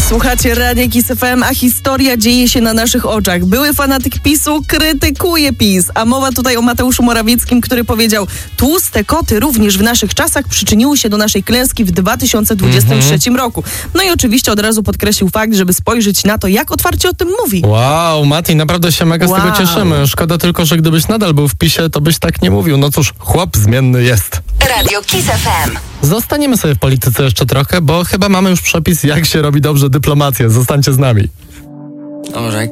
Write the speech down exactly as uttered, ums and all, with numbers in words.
Słuchacie Radia Kiss F M, a historia dzieje się na naszych oczach. Były fanatyk PiSu krytykuje PiS, a mowa tutaj o Mateuszu Morawieckim, który powiedział: tłuste koty również w naszych czasach przyczyniły się do naszej klęski w dwa tysiące dwudziestym trzecim mm-hmm. roku. No i oczywiście od razu podkreślił fakt, żeby spojrzeć na to, jak otwarcie o tym mówi. Wow, Mati, naprawdę się mega wow. z tego cieszymy. Szkoda tylko, że gdybyś nadal był w PiSie, to byś tak nie mówił. No cóż, chłop zmienny jest. Radio Kiss F M. Zostaniemy sobie w polityce jeszcze trochę, bo chyba mamy już przepis, jak się robi dobrze dyplomację. Zostańcie z nami. Dobra,